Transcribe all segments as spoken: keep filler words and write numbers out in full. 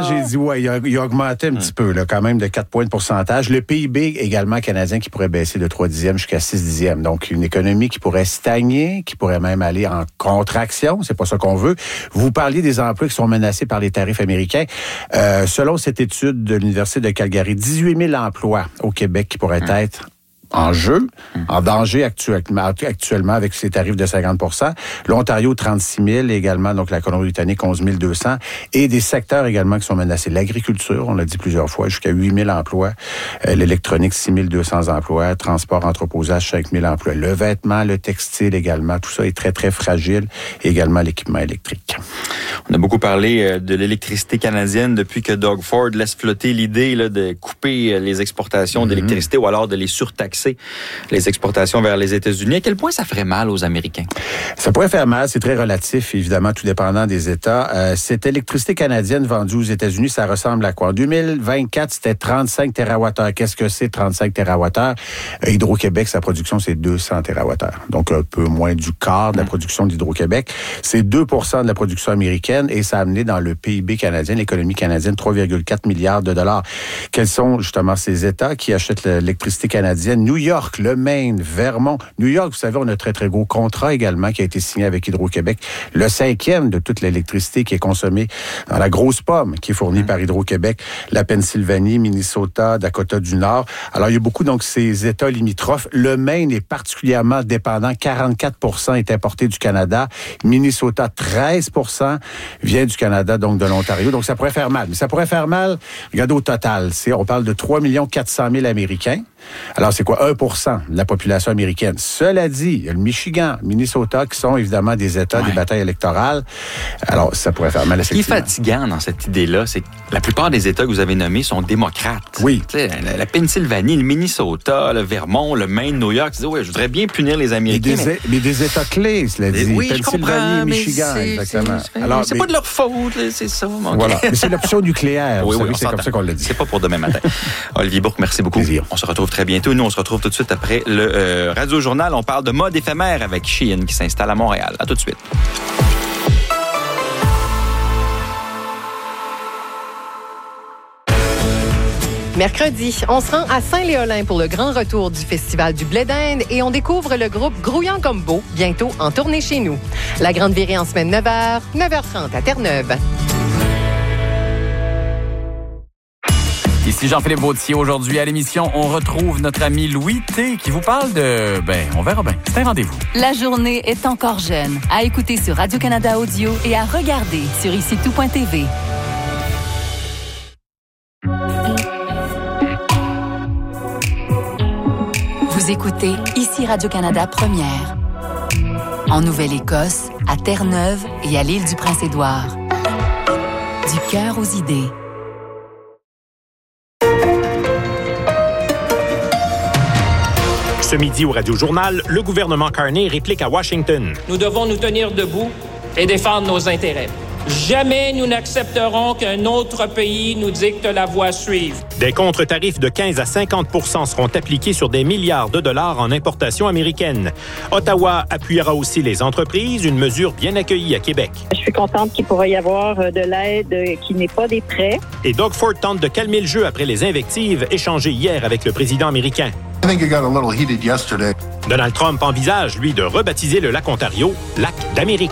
j'ai dit, oui, il a, il a augmenté un petit peu, là, quand même, de quatre points de pourcentage. Le P I B également canadien qui pourrait baisser de trois dixièmes jusqu'à six dixièmes. Donc, une économie qui pourrait stagner, qui pourrait même aller en contraction. C'est pas ça qu'on veut. Vous parliez des emplois qui sont menacés par les tarifs américains. Euh, selon cette étude de l'Université de Calgary, dix-huit mille emplois au Québec qui pourraient mmh. être en jeu, mmh. en danger actuellement, actuellement avec ces tarifs de cinquante pour cent. L'Ontario, trente-six mille également, donc la Colombie-Britannique, onze mille deux cents. Et des secteurs également qui sont menacés. L'agriculture, on l'a dit plusieurs fois, jusqu'à huit mille emplois. Euh, l'électronique, six mille deux cents emplois. Transport, entreposage, cinq mille emplois. Le vêtement, le textile également, tout ça est très, très fragile. Et également l'équipement électrique. On a beaucoup parlé de l'électricité canadienne depuis que Doug Ford laisse flotter l'idée là, de couper les exportations mm-hmm. d'électricité ou alors de les surtaxer, les exportations vers les États-Unis. À quel point ça ferait mal aux Américains? Ça pourrait faire mal, c'est très relatif, évidemment, tout dépendant des États. Euh, cette électricité canadienne vendue aux États-Unis, ça ressemble à quoi? En deux mille vingt-quatre, c'était trente-cinq térawattheures. Qu'est-ce que c'est, trente-cinq térawattheures? Euh, Hydro-Québec, sa production, c'est deux cents térawattheures. Donc, un peu moins du quart de la production d'Hydro-Québec. C'est deux pour cent de la production américaine et ça a amené dans le P I B canadien, l'économie canadienne, trois virgule quatre milliards de dollars. Quels sont justement ces États qui achètent l'électricité canadienne? New York, le Maine, Vermont. New York, vous savez, on a un très, très gros contrat également qui a été signé avec Hydro-Québec. Le cinquième de toute l'électricité qui est consommée dans la grosse pomme qui est fournie mmh. par Hydro-Québec. La Pennsylvanie, Minnesota, Dakota du Nord. Alors, il y a beaucoup, donc, ces États limitrophes. Le Maine est particulièrement dépendant. quarante-quatre pour cent est importé du Canada. Minnesota, treize pour cent vient du Canada, donc de l'Ontario. Donc, ça pourrait faire mal. Mais ça pourrait faire mal, regardez au total. C'est, on parle de trois millions quatre cent mille Américains. Alors, c'est quoi? un pour cent de la population américaine. Cela dit, il y a le Michigan, Minnesota, qui sont évidemment des États, ouais. des batailles électorales. Alors, ça pourrait faire mal, effectivement. Ce qui est fatigant dans cette idée-là, c'est que la plupart des États que vous avez nommés sont démocrates. Oui. Tu sais, la, la Pennsylvanie, le Minnesota, le Vermont, le Maine, New York. Tu dis, ouais, je voudrais bien punir les Américains. Mais des, mais... mais des États clés, cela dit. Oui, Pennsylvanie, je comprends, Michigan, c'est, exactement. C'est, Alors, c'est mais... pas de leur faute, c'est ça. Voilà. Mais c'est l'option nucléaire. Oui, vous oui, savez, c'est s'entend. comme ça qu'on l'a dit. C'est pas pour demain matin. Olivier Bourque, merci beaucoup. Plaisir. On se retrouve très bientôt. Nous, on se retrouve tout de suite après le euh, Radio Journal. On parle de mode éphémère avec Shein qui s'installe à Montréal. À tout de suite. Mercredi, on se rend à Saint-Léolin pour le grand retour du Festival du Blé d'Inde et on découvre le groupe Grouillant Combo, bientôt en tournée chez nous. La grande virée en semaine neuf heures, neuf heures trente à Terre-Neuve. Ici Jean-Philippe Vautier. Aujourd'hui à l'émission, on retrouve notre ami Louis T qui vous parle de... Ben, on verra bien. C'est un rendez-vous. La journée est encore jeune. À écouter sur Radio-Canada Audio et à regarder sur ici tout point t v. Vous écoutez ici Radio-Canada Première. En Nouvelle-Écosse, à Terre-Neuve et à l'île du Prince-Édouard. Du cœur aux idées. Ce midi au Radio Journal, le gouvernement Carney réplique à Washington. Nous devons nous tenir debout et défendre nos intérêts. Jamais nous n'accepterons qu'un autre pays nous dicte la voie à suivre. Des contre-tarifs de quinze à cinquante pour cent seront appliqués sur des milliards de dollars en importations américaines. Ottawa appuiera aussi les entreprises, une mesure bien accueillie à Québec. Je suis contente qu'il pourrait y avoir de l'aide qui n'est pas des prêts. Et Doug Ford tente de calmer le jeu après les invectives échangées hier avec le président américain. I think it got a little heated yesterday. Donald Trump envisage, lui, de rebaptiser le lac Ontario lac d'Amérique.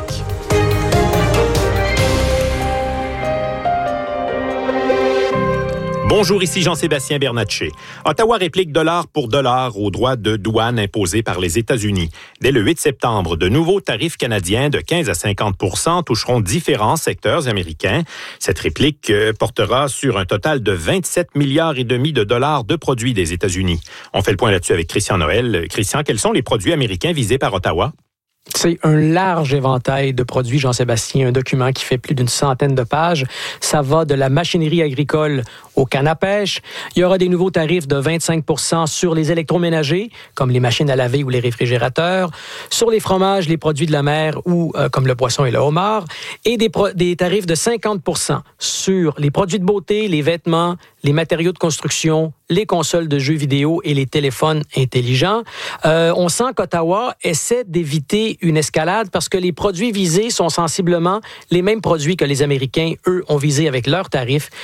Bonjour, ici Jean-Sébastien Bernatchez. Ottawa réplique dollar pour dollar aux droits de douane imposés par les États-Unis. Dès le huit septembre, de nouveaux tarifs canadiens de quinze à cinquante pour cent toucheront différents secteurs américains. Cette réplique portera sur un total de vingt-sept milliards et demi de dollars de produits des États-Unis. On fait le point là-dessus avec Christian Noël. Christian, quels sont les produits américains visés par Ottawa? C'est un large éventail de produits, Jean-Sébastien, un document qui fait plus d'une centaine de pages. Ça va de la machinerie agricole au canne à pêche. Il y aura des nouveaux tarifs de vingt-cinq pour cent sur les électroménagers, comme les machines à laver ou les réfrigérateurs, sur les fromages, les produits de la mer ou euh, comme le poisson et le homard, et des, pro- des tarifs de cinquante pour cent sur les produits de beauté, les vêtements, les matériaux de construction, les consoles de jeux vidéo et les téléphones intelligents. Euh, on sent qu'Ottawa essaie d'éviter une escalade parce que les produits visés sont sensiblement les mêmes produits que les Américains, eux, ont visés avec leurs tarifs.